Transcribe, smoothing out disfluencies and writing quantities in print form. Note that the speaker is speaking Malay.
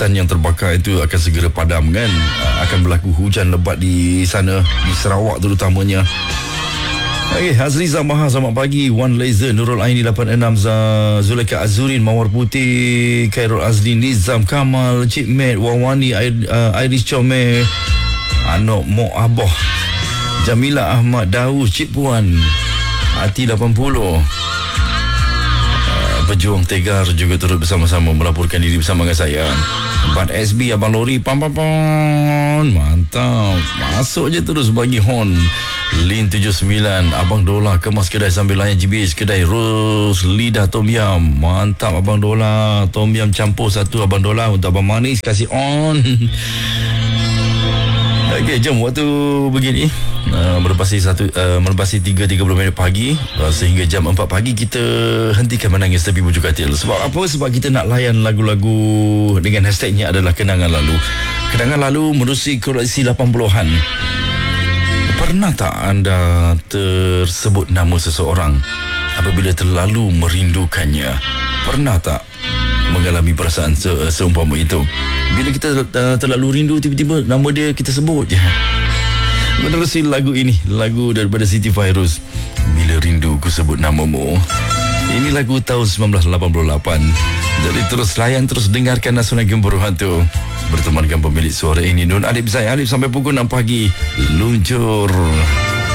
hutan yang terbakar itu akan segera padam kan. Akan berlaku hujan lebat di sana, di Sarawak terutamanya. Okay, Hazriza Maha, selamat pagi. One Laser, Nurul Aini 86, Zulaika Azurin, Mawar Putih, Khairul Azli, Nizam Kamal, Cik Mat, Wawani, Iris Comel, Anok Mok Aboh, Jamila Ahmad, Daus, Cik Puan, Hati 80, Pejuang Tegar juga turut bersama-sama melaporkan diri bersama dengan saya. Bat SB, Abang Lori, pam. Mantap. Masuk je terus bagi horn. Lin 79, Abang Dola kemas kedai sambil layan GBH kedai Rose Lidah Tom Yam. Mantap Abang Dola. Tom Yam campur satu Abang Dola untuk Abang Manis, kasih on. Okey, jom waktu begini. Melepasi 3.30 minit pagi, sehingga jam 4 pagi kita hentikan menangis tepi bujuk katil. Sebab apa? Sebab kita nak layan lagu-lagu dengan hashtagnya adalah kenangan lalu. Kenangan lalu menerusi koleksi 80-an. Pernah tak anda tersebut nama seseorang apabila terlalu merindukannya? Pernah tak mengalami perasaan seumpama itu? Bila kita terlalu rindu, tiba-tiba nama dia kita sebut je. Menerusi lagu ini, lagu daripada Siti Fairuz, Bila Rindu Ku Sebut Namamu. Ini lagu tahun 1988. Jadi terus layan, terus dengarkan Nasional Gembor Hantu. Bertemankan pemilik suara ini, Nun Alif Zain Alif, sampai pukul 6 pagi. Luncur.